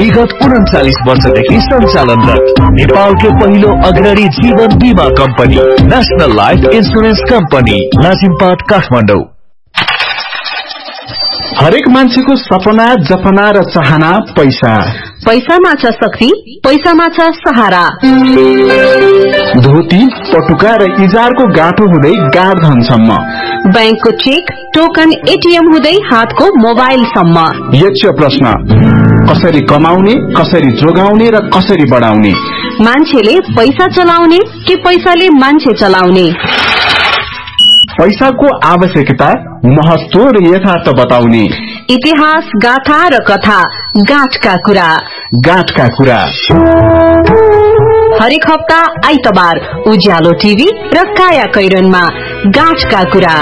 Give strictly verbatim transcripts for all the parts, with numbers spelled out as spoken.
विगत उन्चालीस वर्षदेखि सञ्चालनरत नेपालकै पहिलो अग्रणी जीवन बीमा company national life insurance company Lazimpat Kathmandu. हरेक मान्छेको सपना जपना र चाहना पैसा। पैसामा छ शक्ति, पैसामा छ सहारा। धोती पटुका र इजारको गाँठो हुँदै गाडधनसम्म, बैंकको चेक टोकन एटीएम हुँदै हातको मोबाइलसम्म। यक्ष प्रश्न, कसरी कमाउने, कसरी जोगाउने र कसरी बढाउने? मान्छेले पैसा चलाउने कि पैसाले मान्छे चलाउने? पैसाको आवश्यकता, महत्व र यथार्थ बताउने। इतिहास, गाथा र कथा, गाँठका कुरा। गाँठका कुरा हरेक हप्ता आइतबार उज्यालो टिभी र काया कैरनमा गाँठका कुरा।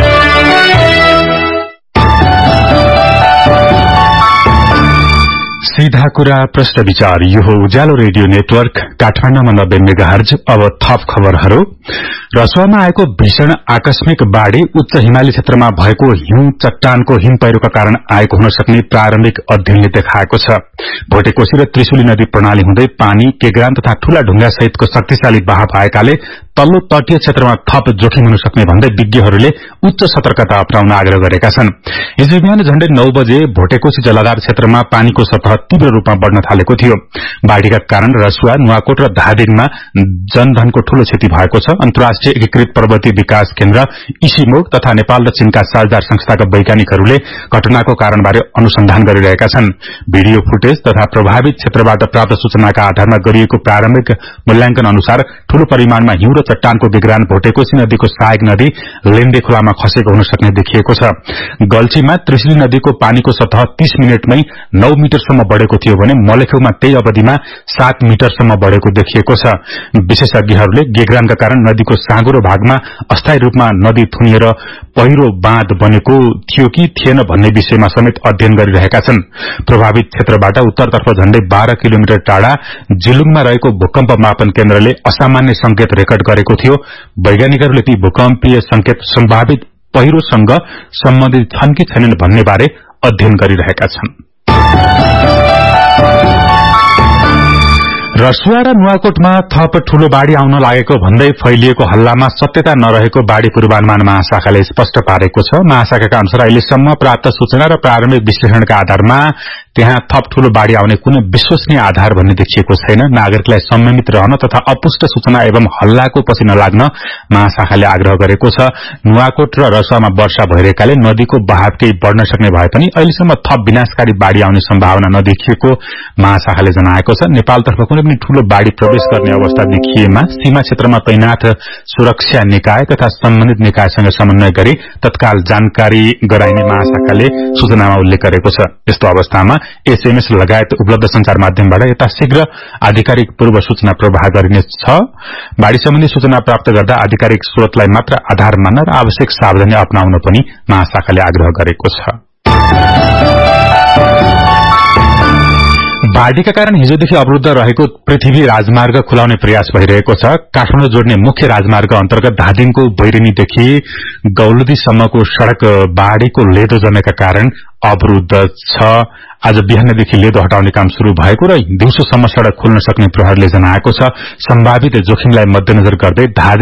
सीधा कुरा प्रश्न विचार। यो हो उज्यालो रेडियो नेटवर्क काठमाडौँमा नब्बे मेगाहर्ज। अब थप खबरहरू। रसुवामा आएको भीषण आकस्मिक बाढ़ी उच्च हिमाली क्षेत्रमा भएको हिउँ चट्टानको हिम पहिरोका कारण आएको हुन सक्ने प्रारम्भिक अध्ययनले देखाएको छ। भोटेकोशी र त्रिशुली नदी प्रणाली हुँदै पानी केग्राम तथा ठूला ढुंगा सहितको शक्तिशाली बहाव आएकाले तल्लो तटीय क्षेत्रमा थप जोखिम हुन सक्ने भन्दै विज्ञहरूले उच्च सतर्कता अपनाउन आग्रह गरेका छन्। हिजो बिहान झण्डै नौ बजे भोटेकोशी जलाधार क्षेत्रमा पानीको सतह तीव्र रूपमा बढ़न थालेको थियो। बाढ़ीका कारण रसुवा, नुवाकोट र धादिङमा जनधनको ठूलो क्षति भएको छ। अन्तर्राष्ट्रिय एकीकृत पर्वतीय विकास केन्द्र इसिमोग तथा नेपाल र चीनका साझेदार संस्थाका वैज्ञानिकहरूले घटनाको कारणबारे अनुसन्धान गरिरहेका छन्। भिडियो फुटेज तथा प्रभावित क्षेत्रबाट प्राप्त सूचनाका आधारमा गरिएको प्रारम्भिक मूल्याङ्कन अनुसार ठूलो परिमाणमा हिउँ र चट्टानको विग्रान भोटेकोशी नदीको सहायक नदी लेन्दे खोलामा खसेको हुन सक्ने देखिएको छ। गल्छीमा त्रिशुली नदीको पानीको सतह तीस मिनटमै नौ मिटरसम्म बढ़ेको थियो भने मलेखौमा त्यही अवधिमा सात मिटरसम्म बढ़ेको देखिएको छ। विशेषज्ञहरूले गेग्रानका कारण नदीको साँगुरो भागमा अस्थायी रूपमा नदी थुनिएर पहिरो बाँध बनेको थियो कि थिएन भन्ने विषयमा समेत अध्ययन गरिरहेका छन्। प्रभावित क्षेत्रबाट उत्तरतर्फ झण्डै बाह्र किलोमिटर टाढा जिलुङमा रहेको भूकम्प मापन केन्द्रले असामान्य संकेत रेकर्ड गरेको थियो। वैज्ञानिकहरूले ती भूकम्पीय संकेत सम्भावित पहिरोसँग सम्बन्धित छन् कि छैनन् भन्ने बारे अध्ययन गरिरहेका छन्। रसुवा र नुवाकोटमा थप ठूलो बाढ़ी आउन लागेको भन्दै फैलिएको हल्लामा सत्यता नरहेको बाढ़ी पूर्वानुमान महाशाखाले स्पष्ट पारेको छ। महाशाखाका अनुसार अहिलेसम्म प्राप्त सूचना र प्रारम्भिक विश्लेषणका आधारमा त्यहाँ थप ठूलो बाढ़ी आउने कुनै विश्वसनीय आधार भन्ने देखिएको छैन। नागरिकलाई संयमित रहन तथा अपुष्ट सूचना एवं हल्लाको पछि नलाग्न महाशाखाले आग्रह गरेको छ। नुवाकोट र रसुवामा वर्षा भइरहेकाले नदीको बहाव केही बढ़न सक्ने भए पनि अहिलेसम्म थप विनाशकारी बाढ़ी आउने सम्भावना नदेखिएको महाशाखाले जनाएको छ। नेपालतर्फ कुनै पनि ठूलो बाढ़ी प्रवेश गर्ने अवस्था देखिएमा सीमा क्षेत्रमा तैनाथ सुरक्षा निकाय तथा सम्बन्धित निकायसँग समन्वय गरी तत्काल जानकारी गराइने महाशाखाले सूचनामा उल्लेख गरेको छ। यस्तो अवस्थामा एसएमएस लगायत उपलब्ध संचार माध्यमबाट यथाशीघ्र आधिकारिक पूर्व सूचना प्रवाह गरिनेछ। बाढ़ी सम्बन्धी सूचना प्राप्त गर्दा आधिकारिक स्रोतलाई मात्र आधार मान्न र आवश्यक सावधानी अपनाउन पनि महाशाखाले आग्रह गरेको छ। बाढ़ीका कारण हिजोदेखि अवरुद्ध रहेको पृथ्वी राजमार्ग खुलाउने प्रयास भइरहेको छ। काठमाडौँ जोड्ने मुख्य राजमार्ग अन्तर्गत धादिङको बैरिनीदेखि गौलदीसम्मको सड़क बाढ़ीको लेदो जमेका कारण अवरुद्ध छ। आज बिहानदेखि लेदो हटाउने काम शुरू भएको र दिउँसोसम्म सड़क खुल्न सक्ने प्रहरीले जनाएको छ। सम्भावित जोखिमलाई मध्यनजर गर्दै